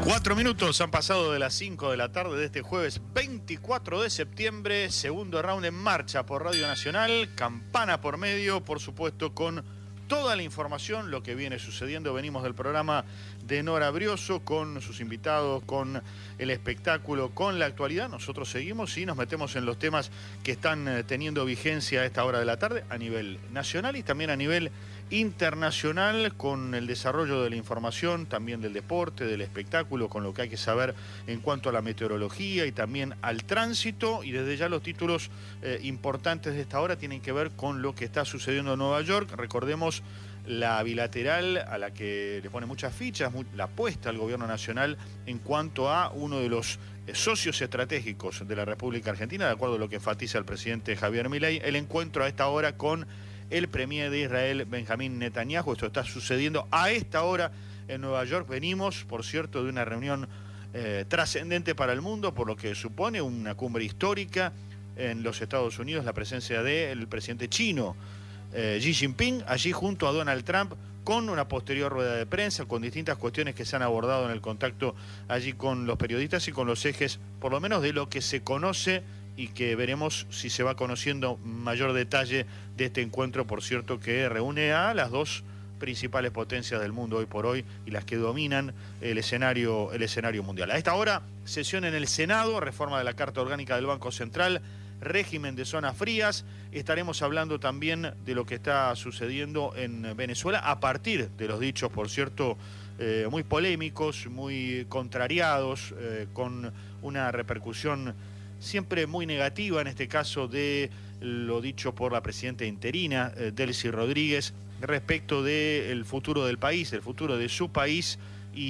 4 minutos han pasado de las 5 de la tarde de este jueves 24 de septiembre, segundo round en marcha por Radio Nacional, campana por medio, por supuesto con toda la información, lo que viene sucediendo. Venimos del programa de Nora Brioso con sus invitados, con el espectáculo, con la actualidad. Nosotros seguimos y nos metemos en los temas que están teniendo vigencia a esta hora de la tarde a nivel nacional y también a nivel internacional, con el desarrollo de la información, también del deporte, del espectáculo, con lo que hay que saber en cuanto a la meteorología y también al tránsito. Y desde ya los títulos importantes de esta hora tienen que ver con lo que está sucediendo en Nueva York. Recordemos la bilateral a la que le pone muchas fichas, la apuesta al gobierno nacional en cuanto a uno de los socios estratégicos de la República Argentina, de acuerdo a lo que enfatiza el presidente Javier Milei, el encuentro a esta hora con el premier de Israel, Benjamín Netanyahu. Esto está sucediendo a esta hora en Nueva York. Venimos, por cierto, de una reunión trascendente para el mundo, por lo que supone una cumbre histórica en los Estados Unidos, la presencia del presidente chino, Xi Jinping, allí junto a Donald Trump, con una posterior rueda de prensa, con distintas cuestiones que se han abordado en el contacto allí con los periodistas y con los ejes, por lo menos de lo que se conoce, y que veremos si se va conociendo mayor detalle de este encuentro, por cierto, que reúne a las dos principales potencias del mundo hoy por hoy y las que dominan el escenario mundial. A esta hora, sesión en el Senado, reforma de la Carta Orgánica del Banco Central, régimen de zonas frías. Estaremos hablando también de lo que está sucediendo en Venezuela a partir de los dichos, por cierto, muy polémicos, muy contrariados, con una repercusión siempre muy negativa, en este caso de lo dicho por la presidenta interina, Delcy Rodríguez, respecto del futuro del país, el futuro de su país,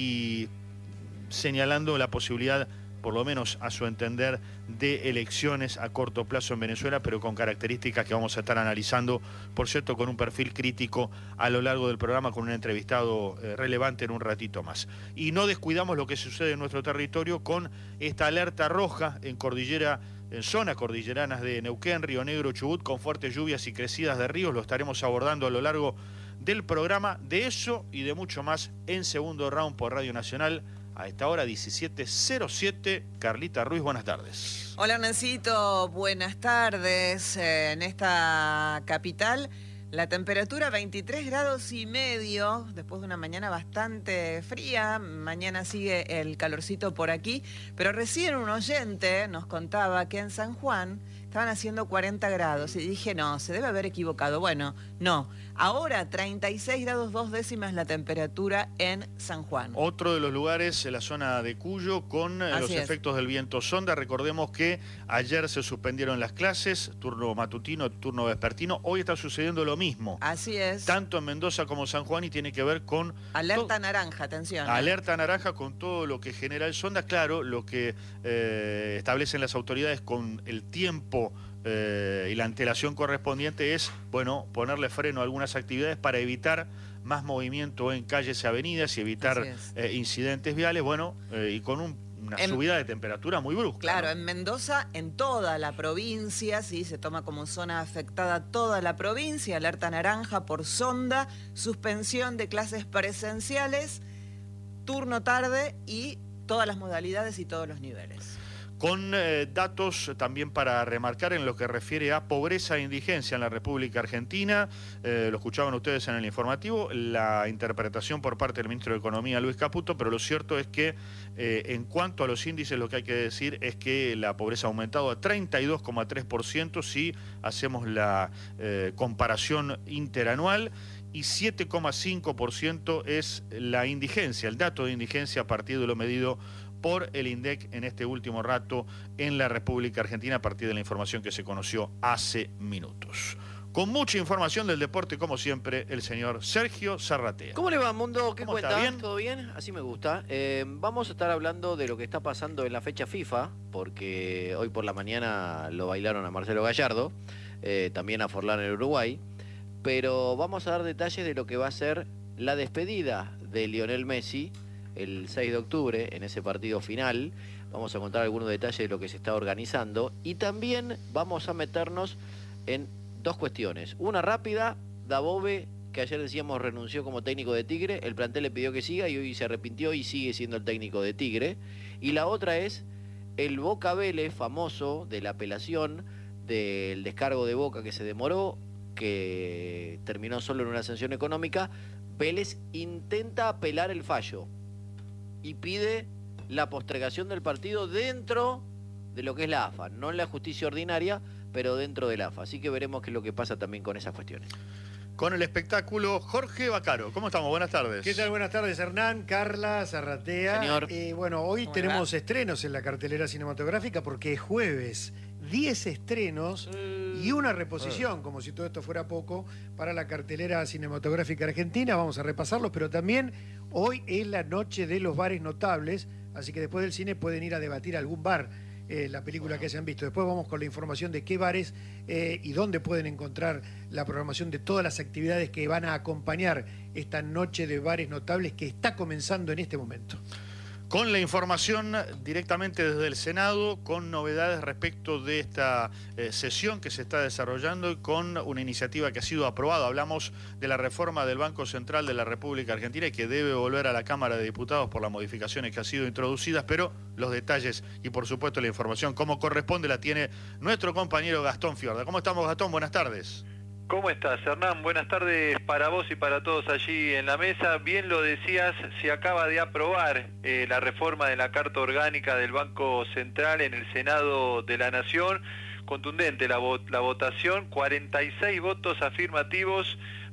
y señalando la posibilidad, por lo menos a su entender, de elecciones a corto plazo en Venezuela, pero con características que vamos a estar analizando, por cierto, con un perfil crítico a lo largo del programa, con un entrevistado relevante en un ratito más. Y no descuidamos lo que sucede en nuestro territorio con esta alerta roja en zonas cordilleranas de Neuquén, Río Negro, Chubut, con fuertes lluvias y crecidas de ríos. Lo estaremos abordando a lo largo del programa. De eso y de mucho más en segundo round por Radio Nacional. A esta hora 17:07, Carlita Ruiz, buenas tardes. Hola, Nancito, buenas tardes. En esta capital, la temperatura 23 grados y medio, después de una mañana bastante fría. Mañana sigue el calorcito por aquí, pero recién un oyente nos contaba que en San Juan estaban haciendo 40 grados y dije, no, se debe haber equivocado. Bueno, no. Ahora 36 grados 2 décimas la temperatura en San Juan. Otro de los lugares, la zona de Cuyo, con los efectos del viento sonda. Recordemos que ayer se suspendieron las clases, turno matutino, turno vespertino. Hoy está sucediendo lo mismo. Así es. Tanto en Mendoza como San Juan, y tiene que ver con... Alerta naranja, atención. Alerta naranja con todo lo que genera el sonda. Claro, lo que establecen las autoridades con el tiempo y la antelación correspondiente es, bueno, ponerle freno a algunas actividades para evitar más movimiento en calles y avenidas y evitar incidentes viales, bueno, y con una subida de temperatura muy brusca. Claro, ¿no? En Mendoza, en toda la provincia, sí, se toma como zona afectada toda la provincia, alerta naranja por sonda, suspensión de clases presenciales, turno tarde y todas las modalidades y todos los niveles. Con datos también para remarcar en lo que refiere a pobreza e indigencia en la República Argentina. Lo escuchaban ustedes en el informativo, la interpretación por parte del ministro de Economía, Luis Caputo, pero lo cierto es que en cuanto a los índices, lo que hay que decir es que la pobreza ha aumentado a 32,3% si hacemos la comparación interanual, y 7,5% es la indigencia, el dato de indigencia a partir de lo medido por el INDEC en este último rato en la República Argentina, a partir de la información que se conoció hace minutos. Con mucha información del deporte, como siempre, el señor Sergio Zarratea. ¿Cómo le va, Mundo? ¿Qué ¿Cómo cuenta? está? ¿Bien? ¿Todo bien? Así me gusta. Vamos a estar hablando de lo que está pasando en la fecha FIFA, porque hoy por la mañana lo bailaron a Marcelo Gallardo, también a Forlán en Uruguay, pero vamos a dar detalles de lo que va a ser la despedida de Lionel Messi el 6 de octubre, en ese partido final. Vamos a contar algunos detalles de lo que se está organizando y también vamos a meternos en dos cuestiones. Una rápida, Dabove que ayer decíamos renunció como técnico de Tigre, el plantel le pidió que siga y hoy se arrepintió y sigue siendo el técnico de Tigre. Y la otra es el Boca Vélez, famoso de la apelación del descargo de Boca que se demoró, que terminó solo en una sanción económica. Vélez intenta apelar el fallo y pide la postergación del partido dentro de lo que es la AFA, no en la justicia ordinaria, pero dentro de la AFA. Así que veremos qué es lo que pasa también con esas cuestiones. Con el espectáculo, Jorge Bacaro. ¿Cómo estamos? Buenas tardes. ¿Qué tal? Buenas tardes, Hernán, Carla, Zarratea. Señor. Bueno, hoy tenemos estrenos en la cartelera cinematográfica porque es jueves. 10 estrenos y una reposición, como si todo esto fuera poco, para la cartelera cinematográfica argentina. Vamos a repasarlos, pero también hoy es la noche de los bares notables, así que después del cine pueden ir a debatir algún bar la película que hayan visto. Después vamos con la información de qué bares y dónde pueden encontrar la programación de todas las actividades que van a acompañar esta noche de bares notables que está comenzando en este momento. Con la información directamente desde el Senado, con novedades respecto de esta sesión que se está desarrollando y con una iniciativa que ha sido aprobada. Hablamos de la reforma del Banco Central de la República Argentina y que debe volver a la Cámara de Diputados por las modificaciones que han sido introducidas, pero los detalles y por supuesto la información como corresponde la tiene nuestro compañero Gastón Fiorda. ¿Cómo estamos, Gastón? Buenas tardes. ¿Cómo estás, Hernán? Buenas tardes para vos y para todos allí en la mesa. Bien lo decías, se acaba de aprobar la reforma de la Carta Orgánica del Banco Central en el Senado de la Nación. Contundente la votación, 46 votos afirmativos,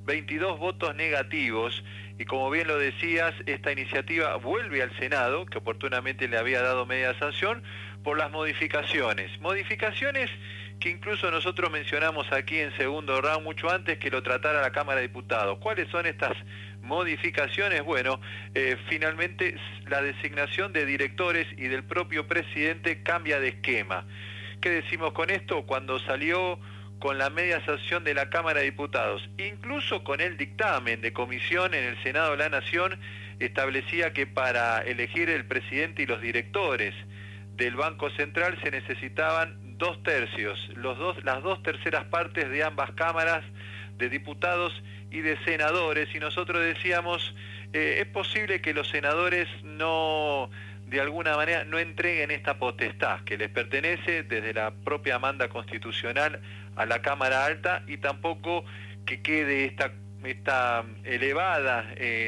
22 votos negativos. Y como bien lo decías, esta iniciativa vuelve al Senado, que oportunamente le había dado media sanción, por las modificaciones. Modificaciones que incluso nosotros mencionamos aquí en segundo round mucho antes que lo tratara la Cámara de Diputados. ¿Cuáles son estas modificaciones? Bueno, finalmente la designación de directores y del propio presidente cambia de esquema. ¿Qué decimos con esto? Cuando salió con la media sanción de la Cámara de Diputados, incluso con el dictamen de comisión en el Senado de la Nación, establecía que para elegir el presidente y los directores del Banco Central se necesitaban 2/3, las 2/3 partes de ambas cámaras, de diputados y de senadores, y nosotros decíamos, es posible que los senadores no, de alguna manera, no entreguen esta potestad que les pertenece desde la propia manda constitucional a la Cámara Alta, y tampoco que quede esta elevada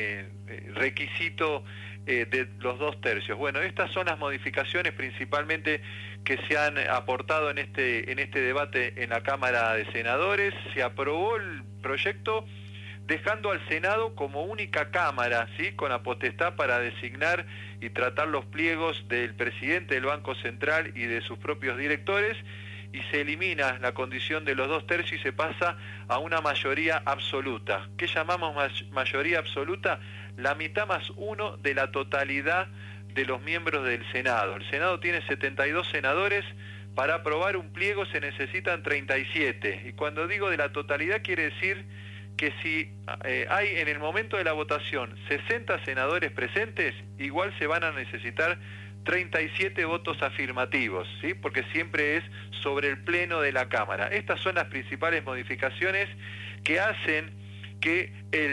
requisito de los 2/3. Bueno, estas son las modificaciones principalmente que se han aportado en este debate en la Cámara de Senadores. Se aprobó el proyecto dejando al Senado como única cámara, ¿sí?, con la potestad para designar y tratar los pliegos del presidente del Banco Central y de sus propios directores, y se elimina la condición de los 2/3 y se pasa a una mayoría absoluta. ¿Qué llamamos mayoría absoluta? La mitad más uno de la totalidad de los miembros del Senado. El Senado tiene 72 senadores, para aprobar un pliego se necesitan 37. Y cuando digo de la totalidad quiere decir que si hay en el momento de la votación 60 senadores presentes, igual se van a necesitar 37 votos afirmativos, ¿sí?, porque siempre es sobre el pleno de la Cámara. Estas son las principales modificaciones que hacen que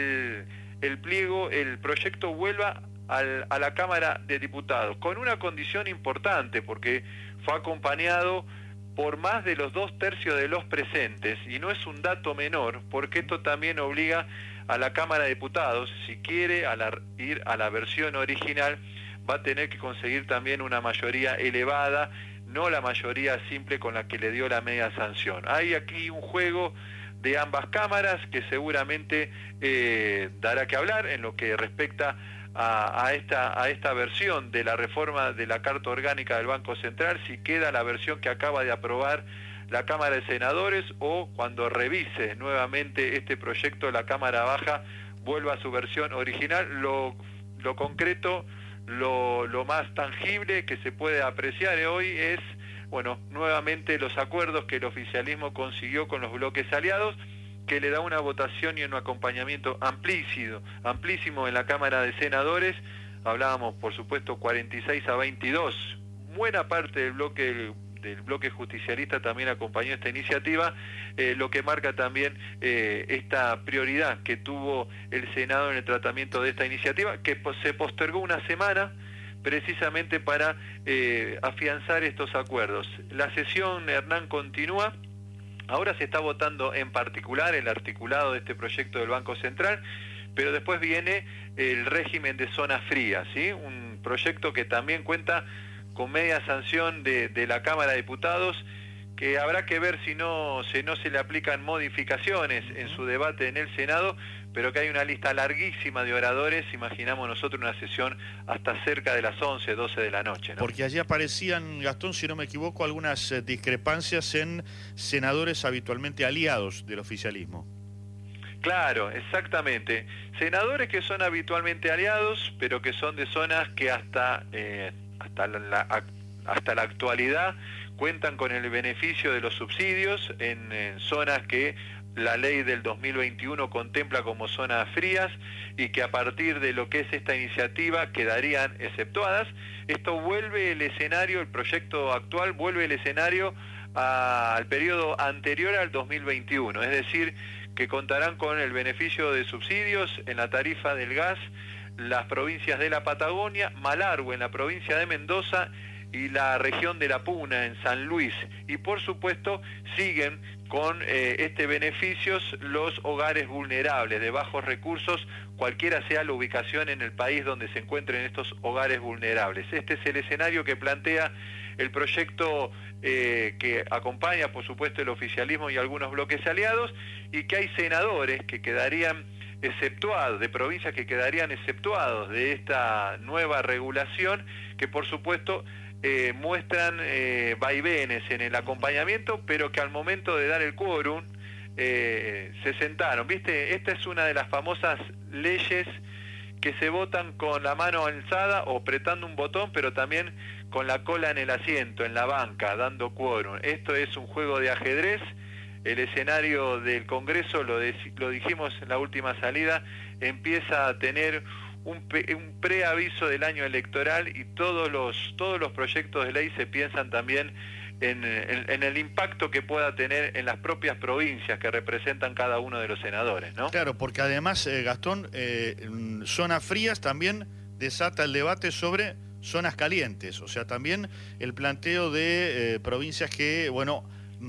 el pliego, el proyecto vuelva a la Cámara de Diputados, con una condición importante, porque fue acompañado por más de los 2/3 de los presentes, y no es un dato menor, porque esto también obliga a la Cámara de Diputados, si quiere ir a la versión original, va a tener que conseguir también una mayoría elevada, no la mayoría simple con la que le dio la media sanción. Hay aquí un juego de ambas cámaras que seguramente dará que hablar en lo que respecta a esta versión de la reforma de la Carta Orgánica del Banco Central, si queda la versión que acaba de aprobar la Cámara de Senadores, o cuando revise nuevamente este proyecto la Cámara Baja vuelva a su versión original. Lo concreto, lo más tangible que se puede apreciar hoy es, bueno, nuevamente los acuerdos que el oficialismo consiguió con los bloques aliados, que le da una votación y un acompañamiento amplísimo en la Cámara de Senadores. Hablábamos, por supuesto, 46 a 22. Buena parte del bloque del bloque justicialista también acompañó esta iniciativa, lo que marca también esta prioridad que tuvo el Senado en el tratamiento de esta iniciativa, que se postergó una semana precisamente para afianzar estos acuerdos. La sesión, Hernán, continúa. Ahora se está votando en particular el articulado de este proyecto del Banco Central, pero después viene el régimen de zonas frías, ¿sí? Un proyecto que también cuenta con media sanción de la Cámara de Diputados, que habrá que ver si no se le aplican modificaciones en su debate en el Senado, pero que hay una lista larguísima de oradores, imaginamos nosotros una sesión hasta cerca de las 11, 12 de la noche, ¿no? Porque allí aparecían, Gastón, si no me equivoco, algunas discrepancias en senadores habitualmente aliados del oficialismo. Claro, exactamente. Senadores que son habitualmente aliados, pero que son de zonas que hasta la actualidad cuentan con el beneficio de los subsidios en zonas que la ley del 2021 contempla como zonas frías y que a partir de lo que es esta iniciativa quedarían exceptuadas. Esto vuelve el escenario, el proyecto actual vuelve el escenario al periodo anterior al 2021, es decir, que contarán con el beneficio de subsidios en la tarifa del gas las provincias de la Patagonia, Malargüe en la provincia de Mendoza y la región de La Puna en San Luis. Y por supuesto siguen con este beneficios los hogares vulnerables de bajos recursos, cualquiera sea la ubicación en el país donde se encuentren estos hogares vulnerables. Este es el escenario que plantea el proyecto que acompaña, por supuesto, el oficialismo y algunos bloques aliados, y que hay senadores que quedarían exceptuados, de provincias que quedarían exceptuados de esta nueva regulación, que por supuesto muestran vaivenes en el acompañamiento, pero que al momento de dar el quórum se sentaron. ¿Viste? Esta es una de las famosas leyes que se votan con la mano alzada o apretando un botón, pero también con la cola en el asiento, en la banca, dando quórum. Esto es un juego de ajedrez. El escenario del Congreso, lo dijimos en la última salida, empieza a tener un preaviso del año electoral y todos los proyectos de ley se piensan también en el impacto que pueda tener en las propias provincias que representan cada uno de los senadores, ¿no? Claro, porque además, Gastón, zonas frías también desata el debate sobre zonas calientes, o sea, también el planteo de provincias que, bueno,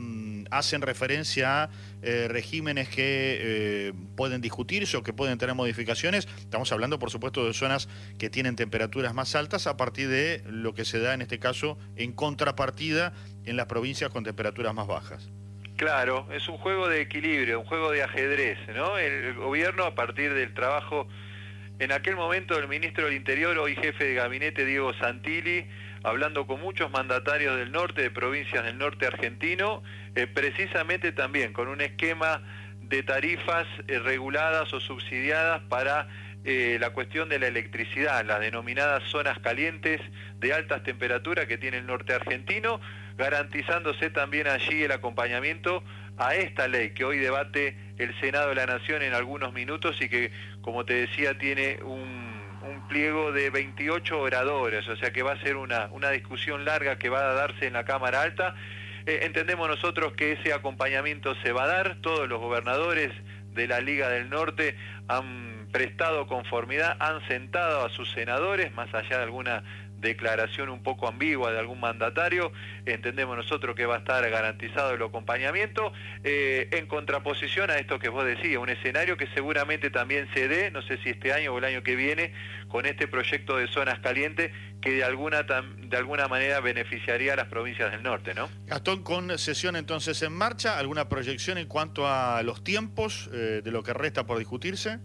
hacen referencia a regímenes que pueden discutirse o que pueden tener modificaciones. Estamos hablando, por supuesto, de zonas que tienen temperaturas más altas a partir de lo que se da, en este caso, en contrapartida en las provincias con temperaturas más bajas. Claro, es un juego de equilibrio, un juego de ajedrez, ¿no? El gobierno, a partir del trabajo, en aquel momento, del ministro del Interior, hoy jefe de gabinete, Diego Santilli, hablando con muchos mandatarios del norte, de provincias del norte argentino, precisamente también con un esquema de tarifas reguladas o subsidiadas para la cuestión de la electricidad, las denominadas zonas calientes de altas temperaturas que tiene el norte argentino, garantizándose también allí el acompañamiento a esta ley que hoy debate el Senado de la Nación en algunos minutos y que, como te decía, tiene un pliego de 28 oradores, o sea que va a ser una discusión larga que va a darse en la Cámara Alta. Entendemos nosotros que ese acompañamiento se va a dar, todos los gobernadores de la Liga del Norte han prestado conformidad, han sentado a sus senadores, más allá de alguna declaración un poco ambigua de algún mandatario, entendemos nosotros que va a estar garantizado el acompañamiento, en contraposición a esto que vos decías, un escenario que seguramente también se dé, no sé si este año o el año que viene, con este proyecto de zonas calientes que de alguna manera beneficiaría a las provincias del norte, ¿no? Gastón, con sesión entonces en marcha, ¿alguna proyección en cuanto a los tiempos de lo que resta por discutirse?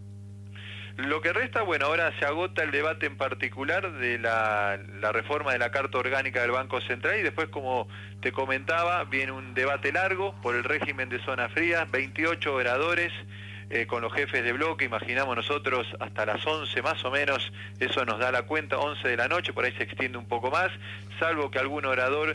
Lo que resta, bueno, ahora se agota el debate en particular de la reforma de la Carta Orgánica del Banco Central y después, como te comentaba, viene un debate largo por el régimen de zonas frías, 28 oradores con los jefes de bloque, imaginamos nosotros hasta las 11 más o menos, eso nos da la cuenta, 11 de la noche, por ahí se extiende un poco más, salvo que algún orador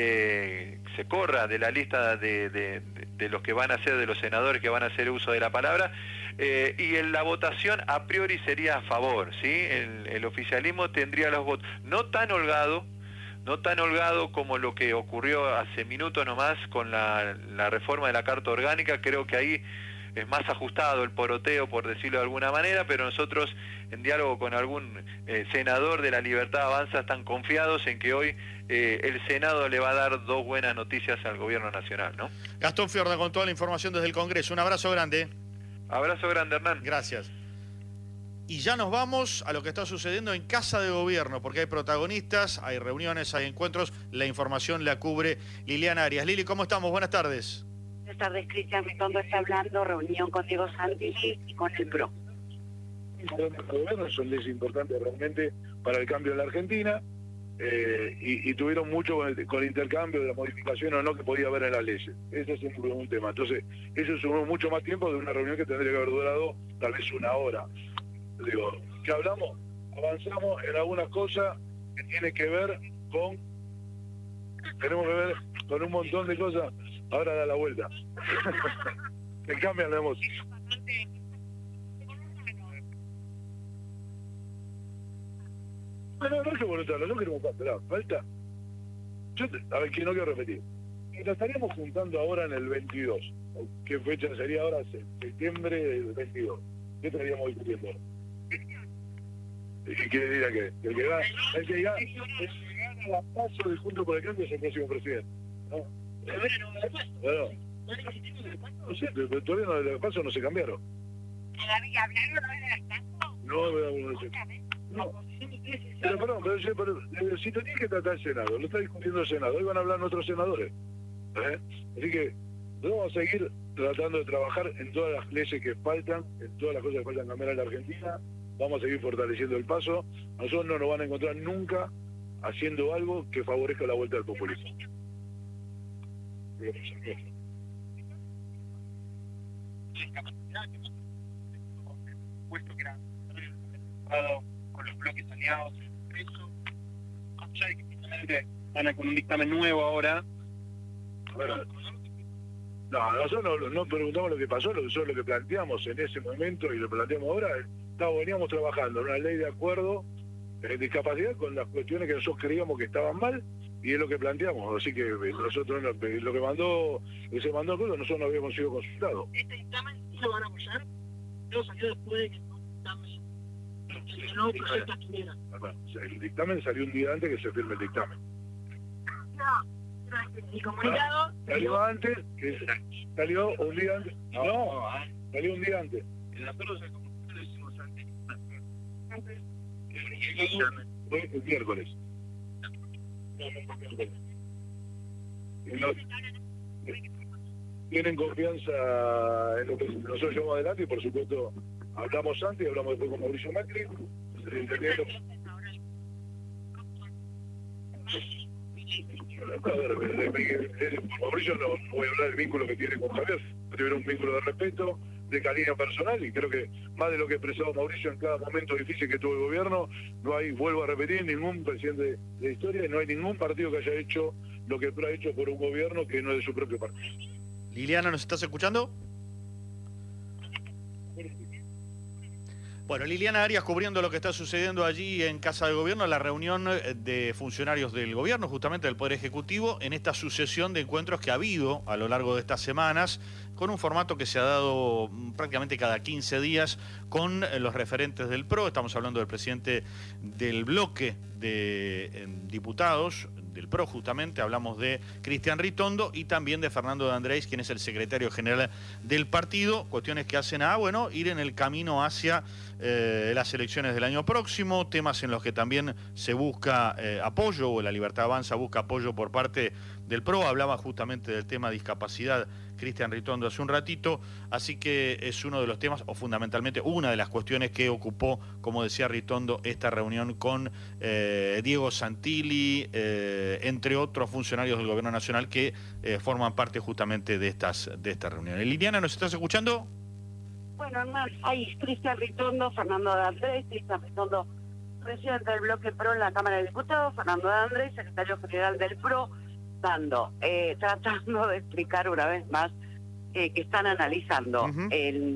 se corra de la lista de los que van a ser, de los senadores que van a hacer uso de la palabra, y en la votación a priori sería a favor, ¿sí? El oficialismo tendría los votos, no tan holgado, no tan holgado como lo que ocurrió hace minutos nomás con la reforma de la Carta Orgánica. Creo que ahí es más ajustado el poroteo, por decirlo de alguna manera, pero nosotros, en diálogo con algún senador de La Libertad Avanza, están confiados en que hoy el Senado le va a dar 2 buenas noticias al gobierno nacional, ¿no? Gastón Fiorda con toda la información desde el Congreso. Un abrazo grande. Abrazo grande, Hernán. Gracias. Y ya nos vamos a lo que está sucediendo en Casa de Gobierno, porque hay protagonistas, hay reuniones, hay encuentros. La información la cubre Liliana Arias. Lili, ¿cómo estamos? Buenas tardes. Buenas tardes, Cristian Ritondo está hablando, reunión con Diego Santilli y con el PRO. Los gobiernos son leyes importantes realmente para el cambio en la Argentina, y tuvieron mucho con el intercambio de la modificación o no que podía haber en las leyes. Ese es un tema. Entonces, eso sumó mucho más tiempo de una reunión que tendría que haber durado tal vez 1 hora. Digo, ¿qué hablamos? Avanzamos en algunas cosas que tienen que ver con... Tenemos que ver con un montón de cosas. Ahora da la vuelta. Me cambian la voz. Bueno, no es que voluntario, no queremos esperar. Falta. A ver, que no quiero repetir. Y lo estaríamos juntando ahora en el 22. ¿Qué fecha sería ahora? Septiembre del 22. ¿Qué estaríamos discutiendo? ¿Y quiere decir a qué? El que gana la paso de Juntos por el Cambio es el próximo presidente. ¿No? Bueno, no sé, pero todavía no, los pasos no se cambiaron. No. Pero perdón, pero si te tienes que tratar el Senado, lo está discutiendo el Senado, hoy van a hablar nuestros senadores. Así que vamos a seguir tratando de trabajar en todas las leyes que faltan, en todas las cosas que faltan cambiar en la Argentina. Vamos a seguir fortaleciendo el paso. Nosotros no nos van a encontrar nunca haciendo algo que favorezca la vuelta del populismo. Puesto que era con los bloques aliados, eso, ya que finalmente van a con un dictamen nuevo ahora. Bueno, no, nosotros no preguntamos lo que pasó, nosotros lo que planteamos en ese momento y lo planteamos ahora, veníamos trabajando en una ley de acuerdo de discapacidad con las cuestiones que nosotros creíamos que estaban mal, y es lo que planteamos. Así que nosotros lo que se mandó a acuerdo, nosotros no habíamos sido consultados. ¿Este dictamen sí lo van a apoyar? Luego salió después de que el dictamen, el nuevo proyecto estuviera. El dictamen salió un día antes que se firme el dictamen. El comunicado salió antes, salió un día antes. No, salió un día antes. Nosotros el comunicado lo hicimos antes. Fue el miércoles. Tienen confianza en lo que nosotros llevamos adelante, y por supuesto hablamos antes y hablamos después con Mauricio Macri, entendiendo. Mauricio no voy a hablar del vínculo que tiene con Javier, tiene un vínculo de respeto, de cariño personal, y creo que más de lo que expresó Mauricio en cada momento difícil que tuvo el gobierno, no hay, vuelvo a repetir, ningún presidente de historia, y no hay ningún partido que haya hecho lo que ha hecho por un gobierno que no es de su propio partido. Liliana, ¿nos estás escuchando? Bueno, Liliana Arias cubriendo lo que está sucediendo allí en Casa de Gobierno, la reunión de funcionarios del gobierno, justamente del Poder Ejecutivo, en esta sucesión de encuentros que ha habido a lo largo de estas semanas, con un formato que se ha dado prácticamente cada 15 días con los referentes del PRO. Estamos hablando del presidente del bloque de diputados del PRO, justamente, hablamos de Cristian Ritondo y también de Fernando de Andrés, quien es el secretario general del partido, cuestiones que hacen ir en el camino hacia las elecciones del año próximo, temas en los que también se busca apoyo, o La Libertad Avanza busca apoyo por parte del PRO. Hablaba justamente del tema discapacidad Cristian Ritondo hace un ratito, así que es uno de los temas, o fundamentalmente una de las cuestiones que ocupó, como decía Ritondo, esta reunión con Diego Santilli, entre otros funcionarios del Gobierno Nacional que forman parte justamente de estas reuniones. Liliana, ¿nos estás escuchando? Bueno, Hernán, hay Cristian Ritondo, Fernando de Andrés, Cristian Ritondo, presidente del bloque PRO en la Cámara de Diputados, Fernando de Andrés, secretario general del PRO, tratando de explicar una vez más que están analizando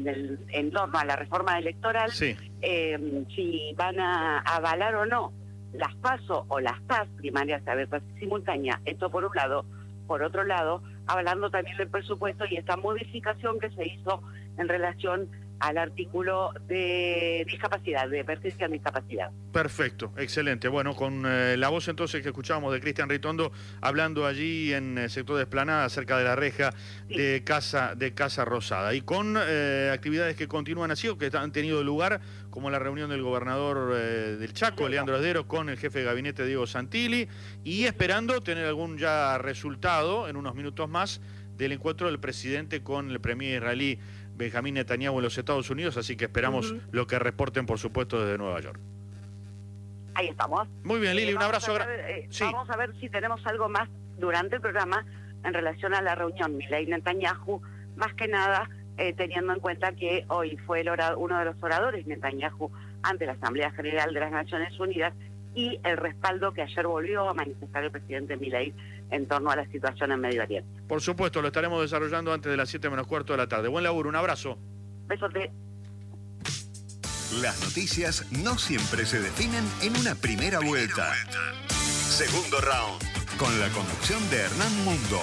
en torno a la reforma electoral, Sí. si van a avalar o no las PASO o las PAS, primarias abiertas y simultáneas, esto por un lado. Por otro lado, hablando también del presupuesto y esta modificación que se hizo en relación al artículo de discapacidad, de emergencia en discapacidad. Perfecto, excelente. Bueno, con la voz entonces que escuchábamos de Cristian Ritondo hablando allí en el sector de Esplanada, cerca de la reja de Casa Rosada. Y con actividades que continúan así o que han tenido lugar, como la reunión del gobernador del Chaco, Leandro Esdero, con el jefe de gabinete Diego Santilli, y esperando tener algún ya resultado en unos minutos más del encuentro del presidente con el premier israelí Benjamín Netanyahu en los Estados Unidos, así que esperamos lo que reporten, por supuesto, desde Nueva York. Ahí estamos. Muy bien, Lili, un abrazo. Sí. Vamos a ver si tenemos algo más durante el programa en relación a la reunión Milei-Netanyahu, más que nada teniendo en cuenta que hoy fue uno de los oradores Netanyahu ante la Asamblea General de las Naciones Unidas y el respaldo que ayer volvió a manifestar el presidente Milei en torno a la situación en Medio Oriente. Por supuesto, lo estaremos desarrollando antes de las 7 menos cuarto de la tarde. Buen laburo, un abrazo. Besote. Las noticias no siempre se definen en una primera vuelta. Segundo round, con la conducción de Hernán Mundo.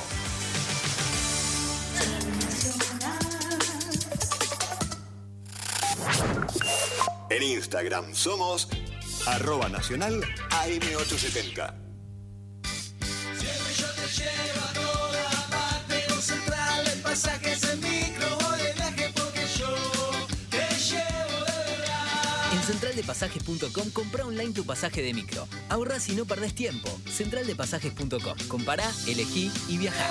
En Instagram somos @nacional AM870. Llevo a toda parte, con Central en pasajes en micro, voy de viaje porque yo te llevo de verdad. En centraldepasajes.com compra online tu pasaje de micro. Ahorrás y no perdés tiempo. Centraldepasajes.com. Compará, elegí y viajá.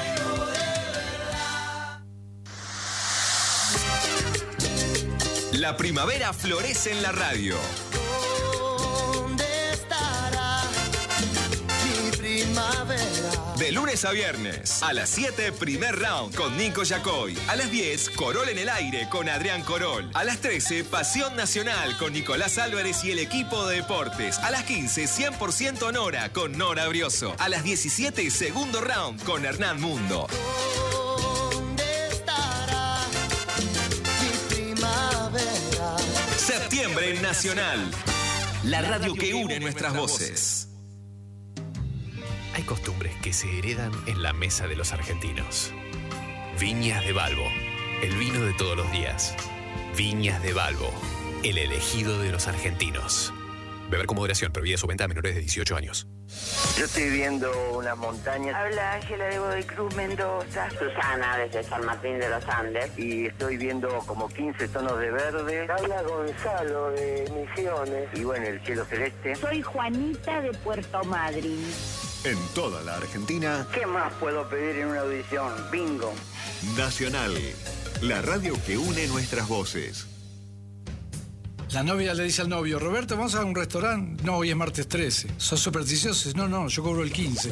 La primavera florece en la radio. ¿Dónde estará mi primavera? De lunes a viernes, a las 7, primer round con Nico Yacoy. A las 10, Corol en el aire con Adrián Corol. A las 13, Pasión Nacional con Nicolás Álvarez y el equipo de deportes. A las 15, 100% Nora con Nora Brioso. A las 17, segundo round con Hernán Mundo. ¿Dónde estará mi primavera? Septiembre en Nacional. La radio que une nuestras voces. Hay costumbres que se heredan en la mesa de los argentinos. Viñas de Balbo, el vino de todos los días. Viñas de Balbo, el elegido de los argentinos. Beber con moderación, prohibida su venta a menores de 18 años. Yo estoy viendo unas montañas. Habla Ángela de Godoy Mendoza. Susana desde San Martín de los Andes. Y estoy viendo como 15 tonos de verde. Habla Gonzalo de Misiones. Y bueno, el cielo celeste. Soy Juanita de Puerto Madryn. En toda la Argentina. ¿Qué más puedo pedir en una audición? Bingo. Nacional, la radio que une nuestras voces. La novia le dice al novio: Roberto, ¿vamos a un restaurante? No, hoy es martes 13. ¿Sos supersticioso? No, yo cobro el 15.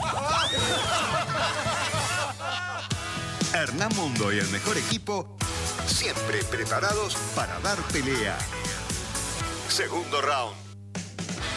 Hernán Mundo y el mejor equipo, siempre preparados para dar pelea. Segundo round.